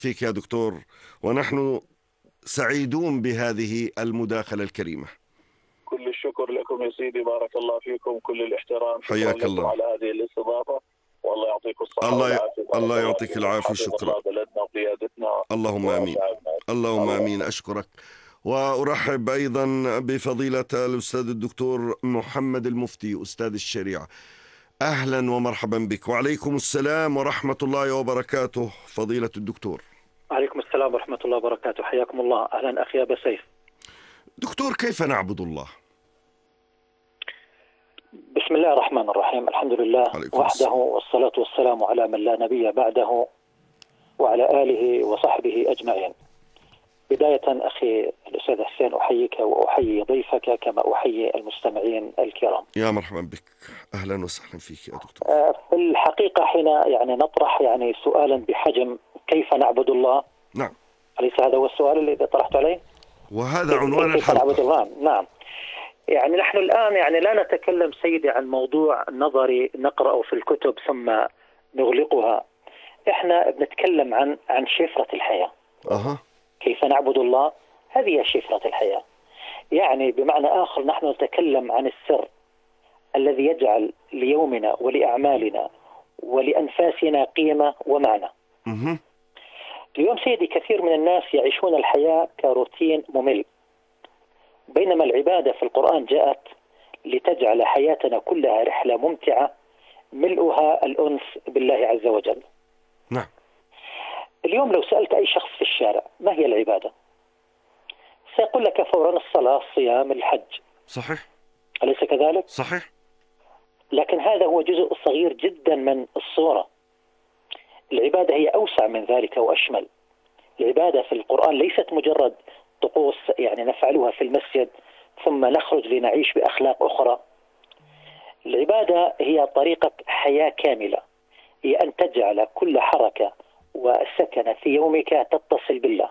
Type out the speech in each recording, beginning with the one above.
فيك يا دكتور، ونحن سعيدون بهذه المداخلة الكريمة. كل الشكر لكم يا سيدي، بارك الله فيكم، كل الاحترام، شكرا حياك لكم الله. على هذه الاستضافة، والله يعطيكم الصحة الله والعافية. بارك الله الله يعطيك فيكم، العافية، حفظ شكرا. الله بلدنا وقيادتنا اللهم آمين. وشعبنا. اللهم الله آمين. أشكرك. وأرحب أيضا بفضيلة الأستاذ الدكتور محمد المفتي أستاذ الشريعة. أهلا ومرحبا بك. وعليكم السلام ورحمة الله وبركاته فضيلة الدكتور. عليكم السلام ورحمة الله وبركاته، حياكم الله. أهلا أخي أبا سيف. دكتور، كيف نعبد الله؟ بسم الله الرحمن الرحيم، الحمد لله وحده، والصلاة والسلام على من لا نبي بعده وعلى آله وصحبه أجمعين. بداية أخي الأستاذ حسين، أحييك وأحيي ضيفك كما أحيي المستمعين الكرام. يا مرحبا بك، أهلا وسهلا فيك يا دكتور. في الحقيقة حين نطرح سؤالا بحجم كيف نعبد الله، نعم، أليس هذا هو السؤال الذي طرحت عليه؟ وهذا عنوان كيف نعبد الحلقة. الله؟ نعم. نحن الآن لا نتكلم سيدي عن موضوع نظري نقرأه في الكتب ثم نغلقها. احنا بنتكلم عن شفرة الحياة. كيف نعبد الله، هذه شفرة الحياة. بمعنى آخر نحن نتكلم عن السر الذي يجعل ليومنا ولأعمالنا ولأنفاسنا قيمة ومعنى. اليوم سيدي كثير من الناس يعيشون الحياة كروتين ممل، بينما العبادة في القرآن جاءت لتجعل حياتنا كلها رحلة ممتعة ملؤها الأنس بالله عز وجل. نعم. اليوم لو سألت أي شخص في الشارع ما هي العبادة، سيقول لك فورا الصلاة، الصيام، الحج. صحيح. أليس كذلك؟ صحيح. لكن هذا هو جزء صغير جدا من الصورة. العبادة هي أوسع من ذلك وأشمل. العبادة في القرآن ليست مجرد طقوس نفعلها في المسجد ثم نخرج لنعيش بأخلاق أخرى. العبادة هي طريقة حياة كاملة، هي أن تجعل كل حركة وسكنة في يومك تتصل بالله.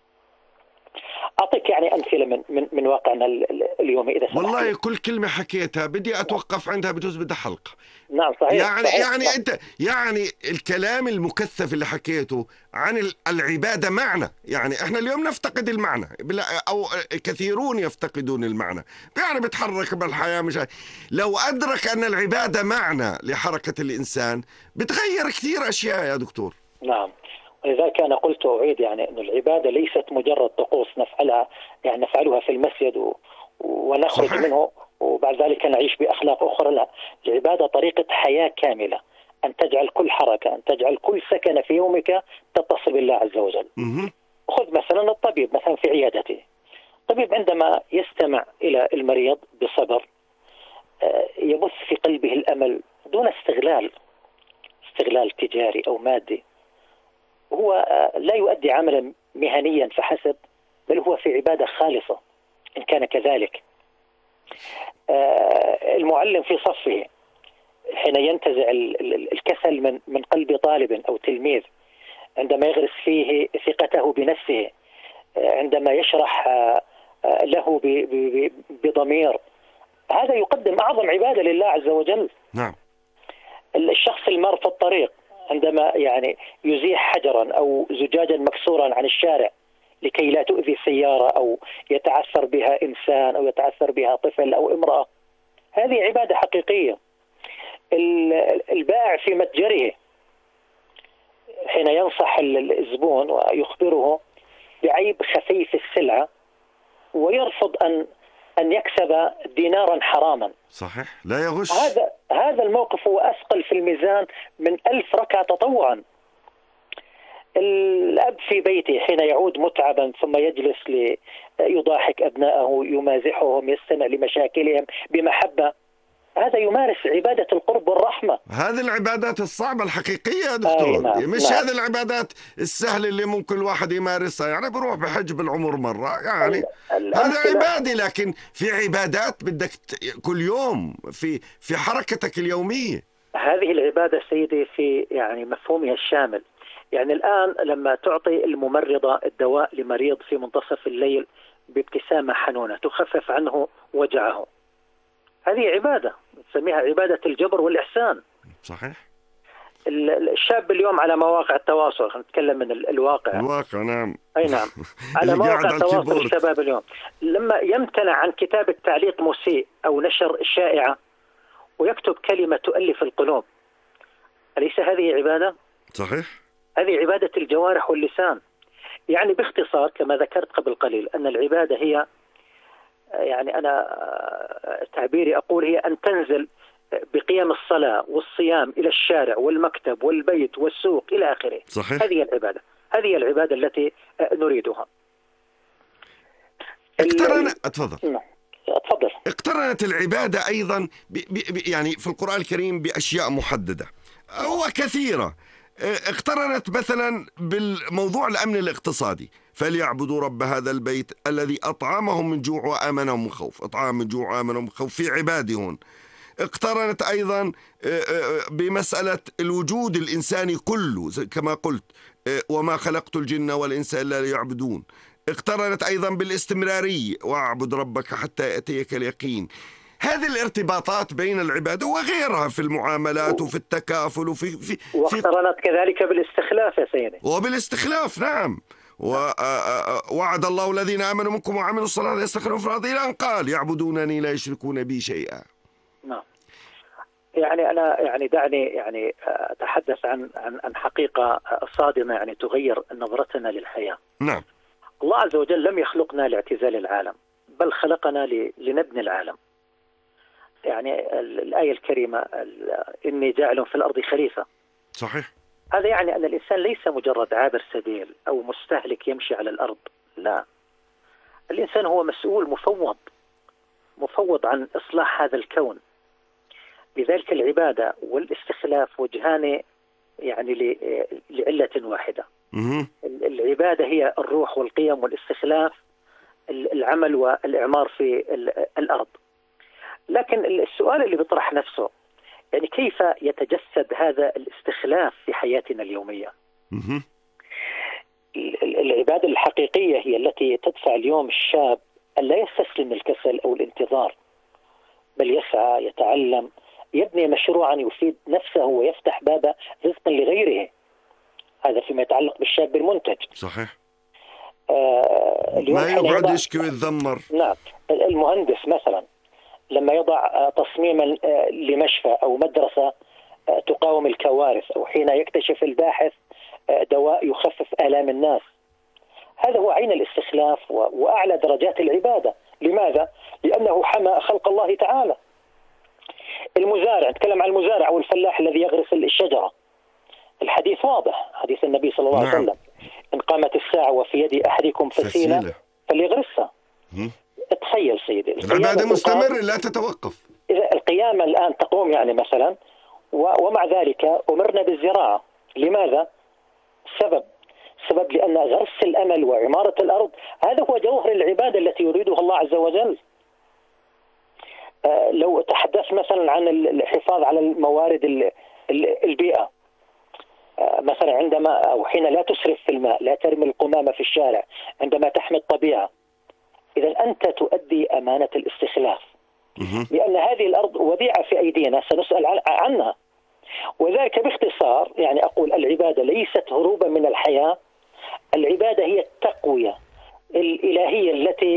أعطيك أمثلة من واقعنا اليومي إذا سمحت. والله كل كلمة حكيتها بدي أتوقف عندها، بجوز بدها حلقة. نعم صحيح. صحيح. أنت الكلام المكثف اللي حكيته عن العبادة معنى، إحنا اليوم نفتقد المعنى، أو كثيرون يفتقدون المعنى. بتحرك بالحياة، مش لو أدرك أن العبادة معنى لحركة الإنسان بتغير كثير أشياء يا دكتور. نعم، ولذلك أنا قلت وأعيد أن العبادة ليست مجرد طقوس نفعلها نفعلها في المسجد ونخرج صحيح. منه وبعد ذلك نعيش بأخلاق أخرى. لا، العبادة طريقة حياة كاملة، أن تجعل كل حركة، أن تجعل كل سكنة في يومك تتصل بالله عز وجل. خذ مثلا الطبيب، مثلا في عيادته، الطبيب عندما يستمع إلى المريض بصبر يبث في قلبه الأمل دون استغلال تجاري أو مادي. هو لا يؤدي عملا مهنيا فحسب، بل هو في عبادة خالصة إن كان كذلك. المعلم في صفه حين ينتزع الكسل من قلب طالب أو تلميذ، عندما يغرس فيه ثقته بنفسه، عندما يشرح له بضمير، هذا يقدم أعظم عبادة لله عز وجل. نعم. الشخص المار في الطريق عندما يزيح حجرا أو زجاجا مكسورا عن الشارع لكي لا تؤذي سيارة أو يتعثر بها إنسان أو يتعثر بها طفل أو امرأة، هذه عبادة حقيقية. البائع في متجره حين ينصح الزبون ويخبره بعيب خفي في السلعة ويرفض أن يكسب دينارا حراما، صحيح، لا يغش. هذا الموقف هو أثقل في الميزان من 1000 ركعة تطوعا. الأب في بيته حين يعود متعبا ثم يجلس ليضاحك أبنائه، يمازحهم، يستمع لمشاكلهم بمحبة، هذا يمارس عبادة القرب والرحمة. هذه العبادات الصعبة الحقيقية يا دكتور. نعم. مش نعم. هذه العبادات السهلة اللي ممكن الواحد يمارسها. بروح بحج بالعمر مرة، هذا عبادة. لكن في عبادات بدك كل يوم في حركتك اليومية. هذه العبادة سيدي في مفهومها الشامل. الآن لما تعطي الممرضة الدواء لمريض في منتصف الليل بابتسامة حنونة تخفف عنه وجعه، هذه عبادة نسميها عبادة الجبر والإحسان. صحيح. الشاب اليوم على مواقع التواصل، خلينا نتكلم من الواقع. الواقع نعم. أي نعم. على اللي قاعد مواقع على التواصل الكيبورد. الشباب اليوم لما يمتنع عن كتابة تعليق مسيء أو نشر شائعة ويكتب كلمة تؤلف القلوب، أليس هذه عبادة؟ صحيح. هذه عبادة الجوارح واللسان. يعني باختصار كما ذكرت قبل قليل أن العبادة هي، يعني أنا تعبيري أقول هي أن تنزل بقيام الصلاة والصيام إلى الشارع والمكتب والبيت والسوق إلى آخره. صحيح. هذه العبادة، هذه العبادة التي نريدها. تفضل. تفضل. اقترنت العبادة أيضا يعني في القرآن الكريم بأشياء محددة وكثيرة. اقترنت مثلا بالموضوع الأمن الاقتصادي، فليعبدوا رب هذا البيت الذي أطعمهم من جوع وآمنهم من خوف. أطعام من جوع وآمنهم من خوف في عباده هون. اقترنت أيضا بمسألة الوجود الإنساني كله كما قلت، وما خلقت الجن والإنس إلا ليعبدون. اقترنت أيضا بالاستمرارية، واعبد ربك حتى يأتيك اليقين. هذه الارتباطات بين العبادة وغيرها في المعاملات وفي التكافل واقترنت كذلك بالاستخلاف يا سيدي. وبالاستخلاف نعم. وعد الله الذين آمنوا منكم وعملوا الصلاة يستخلفون في الأرض إلى أن قال يعبدونني لا يشركون بي شيئا. نعم. يعني أنا دعني أتحدث عن حقيقة صادمة تغير نظرتنا للحياة. نعم. الله عز وجل لم يخلقنا لاعتزال العالم، بل خلقنا لنبني العالم. يعني الآية الكريمة إني جاعل في الأرض خليفة. صحيح. هذا يعني أن الإنسان ليس مجرد عابر سبيل أو مستهلك يمشي على الأرض، لا، الإنسان هو مسؤول مفوض عن إصلاح هذا الكون. لذلك العبادة والاستخلاف وجهان يعني لعلة واحدة. العبادة هي الروح والقيم، والاستخلاف العمل والإعمار في الأرض. لكن السؤال اللي بيطرح نفسه يعني كيف يتجسد هذا الاستخلاف في حياتنا اليومية؟ العبادة الحقيقية هي التي تدفع اليوم الشاب أن لا يستسلم للكسل أو الانتظار، بل يسعى، يتعلم، يبني مشروعا يفيد نفسه ويفتح باب رزق لغيره. هذا فيما يتعلق بالشاب المنتج. صحيح. اليوم ما يقعد يشكي ويتذمر. نعم. المهندس مثلا لما يضع تصميما لمشفى أو مدرسة تقاوم الكوارث، أو حين يكتشف الباحث دواء يخفف آلام الناس، هذا هو عين الاستخلاف وأعلى درجات العبادة. لماذا؟ لأنه حمى خلق الله تعالى. المزارع، نتكلم عن المزارع والفلاح الذي يغرس الشجرة، الحديث واضح، حديث النبي صلى الله عليه وسلم: إن قامت الساعة وفي يد أحدكم فسيلة فليغرسها. تخيل سيدي، العبادة مستمرة لا تتوقف. إذا القيامة الآن تقوم يعني مثلا، ومع ذلك أمرنا بالزراعة. لماذا؟ سبب لأن غرس الأمل وعمارة الأرض هذا هو جوهر العبادة التي يريدها الله عز وجل. لو تحدث مثلا عن الحفاظ على الموارد البيئة، مثلا عندما أو حين لا تسرف في الماء، لا ترمي القمامة في الشارع، عندما تحمي الطبيعة، إذا أنت تؤدي أمانة الاستخلاف، لأن هذه الأرض وديعة في أيدينا سنسأل عنها. وذلك باختصار يعني أقول العبادة ليست هروبا من الحياة، العبادة هي التقوية الإلهية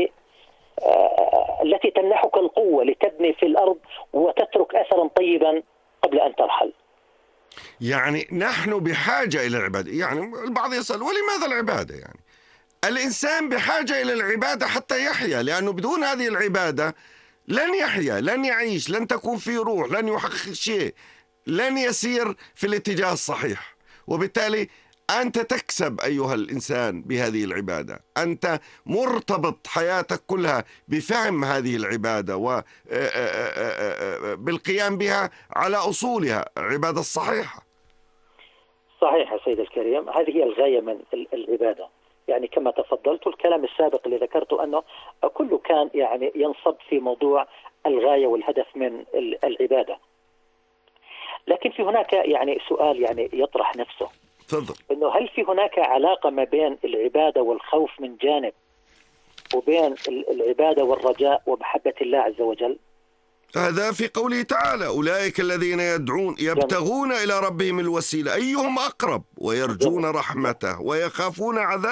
التي تمنحك القوة لتبني في الأرض وتترك أثرا طيبا قبل أن ترحل. يعني نحن بحاجة إلى العبادة. يعني البعض يسأل ولماذا العبادة؟ يعني الإنسان بحاجة إلى العبادة حتى يحيا، لأنه بدون هذه العبادة لن يحيا، لن يعيش، لن تكون فيه روح، لن يحقق شيء، لن يسير في الاتجاه الصحيح. وبالتالي أنت تكسب أيها الإنسان بهذه العبادة، أنت مرتبط حياتك كلها بفهم هذه العبادة وبالقيام بها على أصولها، العبادة الصحيحة. صحيح يا سيدي الكريم، هذه هي الغاية من العبادة. يعني كما تفضلت، الكلام السابق اللي ذكرته أنه كله كان يعني ينصب في موضوع الغاية والهدف من العبادة. لكن في هناك يعني سؤال يعني يطرح نفسه، تفضل. إنه هل في هناك علاقة ما بين العبادة والخوف من جانب، وبين العبادة والرجاء ومحبة الله عز وجل؟ هذا في قوله تعالى: أولئك الذين يدعون يبتغون إلى ربهم الوسيلة أيهم أقرب ويرجون رحمته ويخافون عذابه